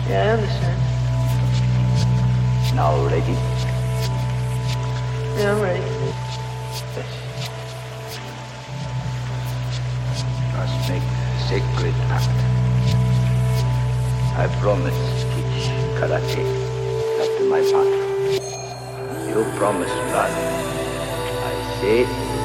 Yeah, I understand. Now ready? Yeah, I'm ready. Yes. Must make sacred act. I promise teach karate after my path. You promise blood. I say